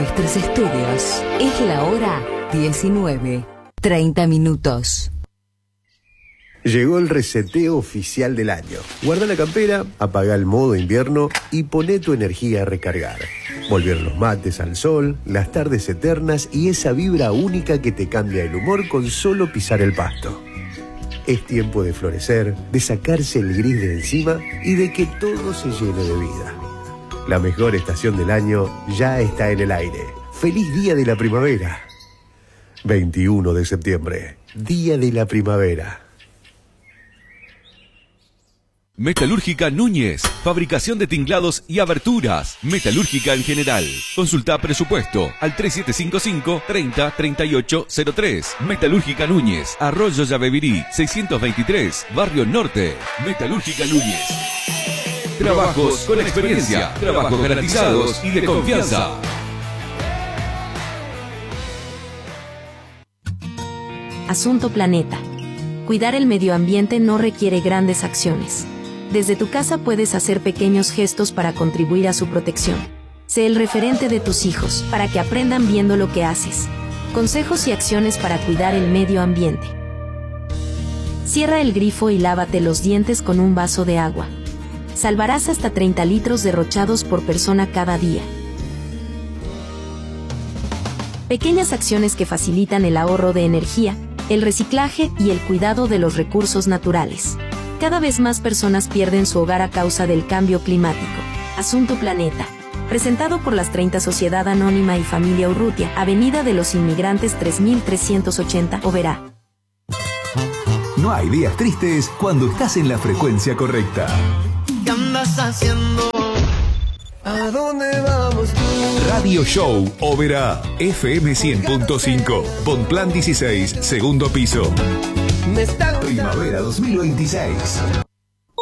nuestros estudios. Es la hora 19:30. Llegó el reseteo oficial del año. Guarda la campera, apaga el modo invierno y poné tu energía a recargar. Volvieron los mates al sol, las tardes eternas y esa vibra única que te cambia el humor con solo pisar el pasto. Es tiempo de florecer, de sacarse el gris de encima y de que todo se llene de vida. La mejor estación del año ya está en el aire. ¡Feliz Día de la Primavera! 21 de septiembre, Día de la Primavera. Metalúrgica Núñez, fabricación de tinglados y aberturas. Metalúrgica en general. Consulta presupuesto al 3755 30 38 03. Metalúrgica Núñez, Arroyo Yabebirí, 623, Barrio Norte. Metalúrgica Núñez. Trabajos con experiencia, trabajos garantizados y de confianza. Asunto Planeta. Cuidar el medio ambiente no requiere grandes acciones. Desde tu casa puedes hacer pequeños gestos para contribuir a su protección. Sé el referente de tus hijos, para que aprendan viendo lo que haces. Consejos y acciones para cuidar el medio ambiente. Cierra el grifo y lávate los dientes con un vaso de agua. Salvarás hasta 30 litros derrochados por persona cada día. Pequeñas acciones que facilitan el ahorro de energía, el reciclaje y el cuidado de los recursos naturales. Cada vez más personas pierden su hogar a causa del cambio climático. Asunto Planeta. Presentado por las 30 Sociedad Anónima y Familia Urrutia, Avenida de los Inmigrantes 3380, Oberá. No hay días tristes cuando estás en la frecuencia correcta. ¿Qué andas haciendo? ¿A dónde vamos tú? Radio Show Oberá, FM 100.5, Bonplan 16, segundo piso. Primavera 2026.